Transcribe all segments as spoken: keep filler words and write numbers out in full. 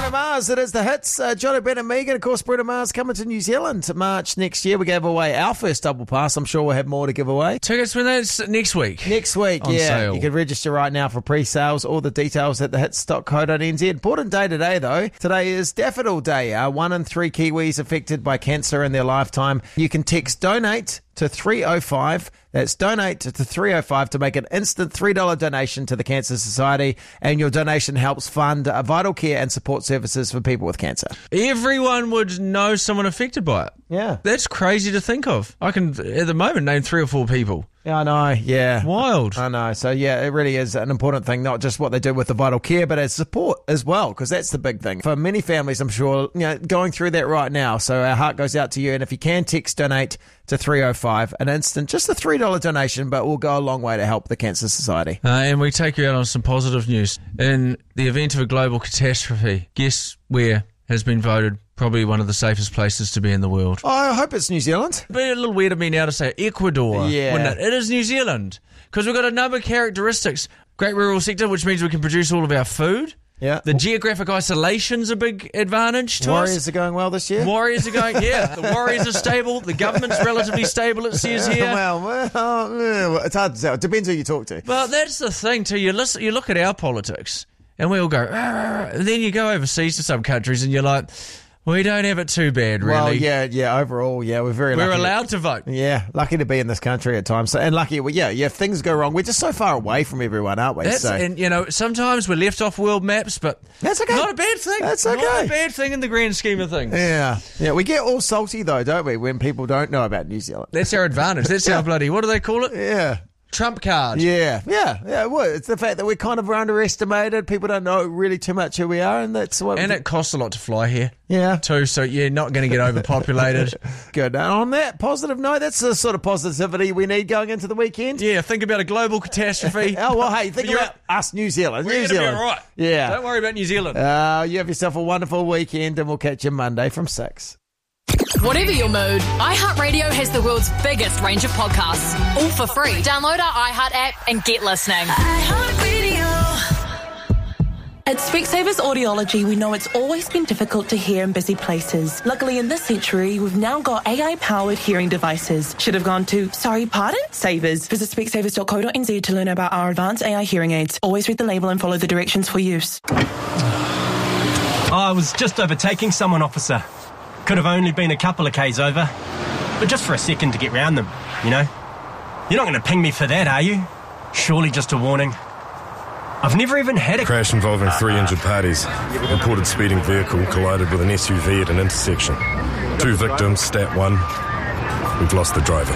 Bruno Mars, it is the hits. Uh, Johnny Ben and Megan, of course, Bruno Mars coming to New Zealand March next year. We gave away our first double pass. I'm sure we'll have more to give away. Tickets when that's next week. Next week, on yeah. sale. You can register right now for pre-sales. All the details at the hits dot co dot n z. Important day today, though. Today is Daffodil Day. Uh, one in three Kiwis affected by cancer in their lifetime. You can text donate to three oh five. That's donate to three oh five to make an instant three dollars donation to the Cancer Society, and your donation helps fund uh, vital care and support services for people with cancer. Everyone would know someone affected by it. Yeah. That's crazy to think of. I can, at the moment, name three or four people. Yeah, I know, yeah. Wild. I know. So, yeah, it really is an important thing, not just what they do with the vital care, but as support as well, because that's the big thing. For many families, I'm sure, you know, going through that right now. So our heart goes out to you. And if you can, text donate to three oh five, an instant, just a three dollars donation, but will go a long way to help the Cancer Society. Uh, and we take you out on some positive news. In the event of a global catastrophe, guess where has been voted probably one of the safest places to be in the world? Oh, I hope it's New Zealand. It'd be a little weird of me now to say Ecuador, Yeah. wouldn't it? It is New Zealand, because we've got a number of characteristics. Great rural sector, which means we can produce all of our food. Yeah. The geographic isolation's a big advantage to Warriors us. are going well this year? Warriors are going, yeah. The Warriors are stable. The government's relatively stable, it says here. well, well, it's hard to tell. It depends who you talk to. But that's the thing, too. You listen, you look at our politics, and we all go, "Rah, rah, rah," and then you go overseas to some countries, and you're like, we don't have it too bad, really. Well, yeah, yeah, overall, yeah, we're very We're lucky. allowed to vote. Yeah, lucky to be in this country at times. So, and lucky, well, yeah, yeah, if things go wrong, we're just so far away from everyone, aren't we? That's, so. And, you know, sometimes we're left off world maps, but That's okay. not a bad thing. That's Not okay. a bad thing in the grand scheme of things. Yeah, yeah, we get all salty, though, don't we, when people don't know about New Zealand? That's our advantage. That's Yeah. our bloody, what do they call it? Yeah. Trump card. Yeah, yeah, yeah. Well, it's the fact that we're kind of underestimated. People don't know really too much who we are, and that's what. And it costs a lot to fly here, yeah, too, so you're not going to get overpopulated. good. And on that positive note, that's the sort of positivity we need going into the weekend. Yeah, think about a global catastrophe. Oh well, hey, think You're- about us, New Zealand. We're New going to be Zealand. all right. Yeah. Don't worry about New Zealand. Uh, you have yourself a wonderful weekend, and we'll catch you Monday from six. Whatever your mood, iHeartRadio has the world's biggest range of podcasts, all for free. Download our iHeart app and get listening. At Specsavers Audiology, we know it's always been difficult to hear in busy places. Luckily, in this century, we've now got A I-powered hearing devices. Should have gone to, sorry, pardon? Savers. Visit specsavers dot co dot n z to learn about our advanced A I hearing aids. Always read the label and follow the directions for use. Oh, I was just overtaking someone, officer. Could have only been a couple of k's over. But just for a second to get round them, you know? You're not going to ping me for that, are you? Surely just a warning. I've never even had a... Crash involving three injured parties. Reported speeding vehicle collided with an S U V at an intersection. Two victims, stat one. We've lost the driver.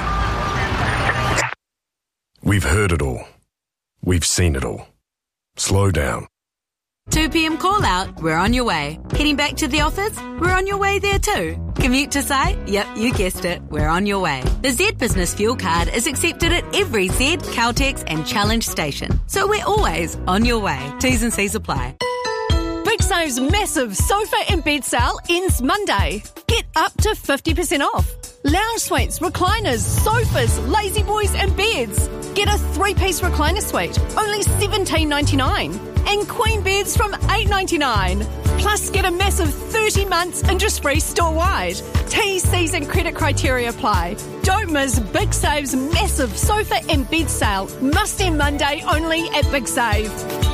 We've heard it all. We've seen it all. Slow down. two p.m. call out, we're on your way. Heading back to the office, we're on your way there too. Commute to site? Yep, you guessed it, we're on your way. The Z Business Fuel Card is accepted at every Z, Caltex and Challenge station. So we're always on your way. T's and C's apply. Big Save's massive sofa and bed sale ends Monday. Get up to fifty percent off. Lounge suites, recliners, sofas, lazy boys and beds. Get a three-piece recliner suite, only seventeen ninety-nine. And queen beds from eight ninety-nine. Plus get a massive thirty months interest-free store-wide. T's, C's and credit criteria apply. Don't miss Big Save's massive sofa and bed sale. Must end Monday only at Big Save.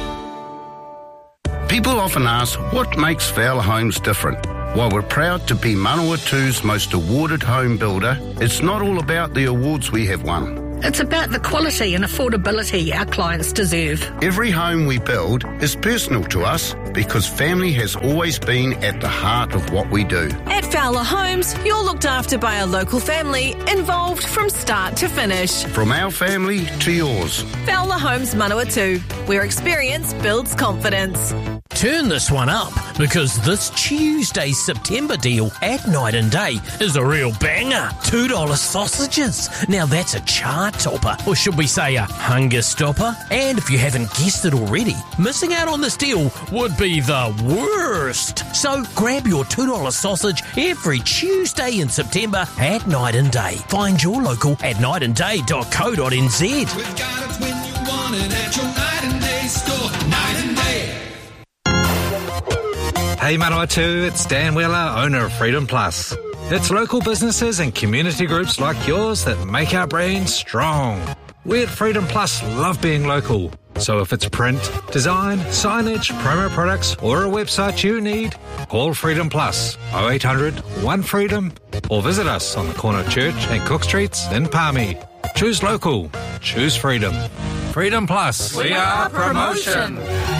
People often ask what makes Fowler Homes different. While we're proud to be Manawatu's most awarded home builder, it's not all about the awards we have won. It's about the quality and affordability our clients deserve. Every home we build is personal to us because family has always been at the heart of what we do. At Fowler Homes, you're looked after by a local family involved from start to finish. From our family to yours. Fowler Homes Manawatu, where experience builds confidence. Turn this one up, because this Tuesday's September deal at Night and Day is a real banger. two dollars sausages. Now that's a chart topper, or should we say a hunger stopper? And if you haven't guessed it already, missing out on this deal would be the worst. So grab your two dollars sausage every Tuesday in September at Night and Day. Find your local at night and day dot co dot n z. We've got it when you want it at your Night and Day store. Night and Day. Hey Manawatu, it's Dan Wheeler, owner of Freedom Plus. It's local businesses and community groups like yours that make our brand strong. We at Freedom Plus love being local. So if it's print, design, signage, promo products or a website you need, call Freedom Plus oh eight hundred, one freedom or visit us on the corner of Church and Cook Streets in Palmy. Choose local. Choose freedom. Freedom Plus. We are promotion.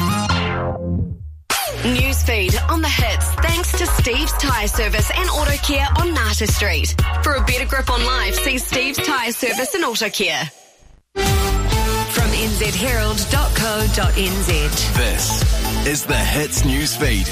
Newsfeed on the hits thanks to Steve's Tyre Service and Auto Care on Nata Street. For a better grip on life, see Steve's Tyre Service and Auto Care. From n z herald dot co dot n z. This is the Hits Newsfeed.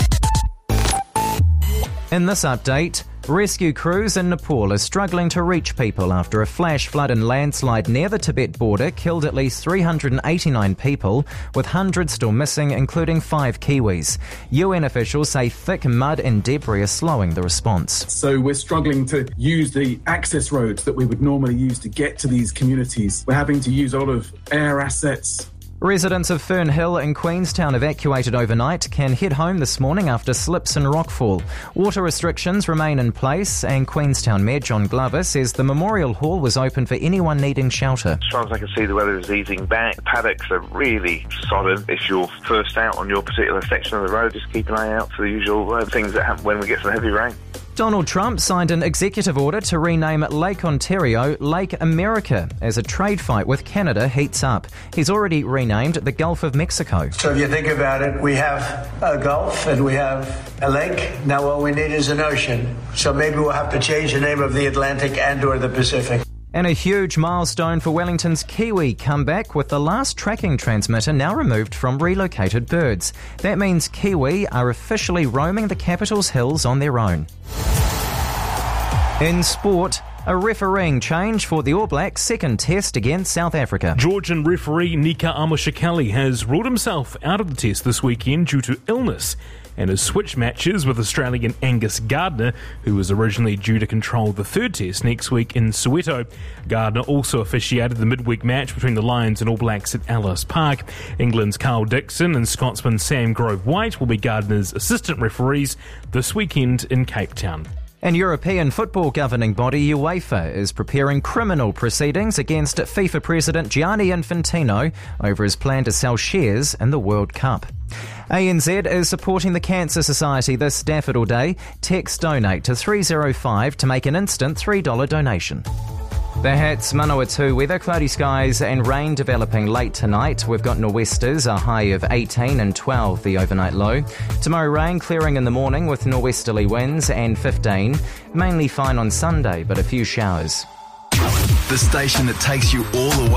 In this update, rescue crews in Nepal are struggling to reach people after a flash flood and landslide near the Tibet border killed at least three hundred eighty-nine people, with hundreds still missing, including five Kiwis. U N officials say thick mud and debris are slowing the response. So we're struggling to use the access roads that we would normally use to get to these communities. We're having to use a lot of air assets. Residents of Fern Hill in Queenstown evacuated overnight can head home this morning after slips and rockfall. Water restrictions remain in place, and Queenstown Mayor John Glover says the Memorial Hall was open for anyone needing shelter. As far as I can see, the weather is easing back. Paddocks are really solid. If you're first out on your particular section of the road, just keep an eye out for the usual uh, things that happen when we get some heavy rain. Donald Trump signed an executive order to rename Lake Ontario Lake America as a trade fight with Canada heats up. He's already renamed the Gulf of Mexico. So if you think about it, we have a Gulf and we have a lake. Now all we need is an ocean. So maybe we'll have to change the name of the Atlantic and or the Pacific. And a huge milestone for Wellington's Kiwi comeback, with the last tracking transmitter now removed from relocated birds. That means Kiwi are officially roaming the capital's hills on their own. In sport, a refereeing change for the All Blacks' second test against South Africa. Georgian referee Nika Amoshakali has ruled himself out of the test this weekend due to illness, and has switched matches with Australian Angus Gardner, who was originally due to control the third test next week in Soweto. Gardner also officiated the midweek match between the Lions and All Blacks at Ellis Park. England's Carl Dixon and Scotsman Sam Grove-White will be Gardner's assistant referees this weekend in Cape Town. And European football governing body UEFA is preparing criminal proceedings against FIFA President Gianni Infantino over his plan to sell shares in the World Cup. A N Z is supporting the Cancer Society this Daffodil Day. Text donate to three oh five to make an instant three dollars donation. The Hits, Manawatu weather, cloudy skies and rain developing late tonight. We've got nor'westers, a high of eighteen and twelve, the overnight low. Tomorrow rain clearing in the morning with nor'westerly winds and fifteen. Mainly fine on Sunday, but a few showers. The station that takes you all the way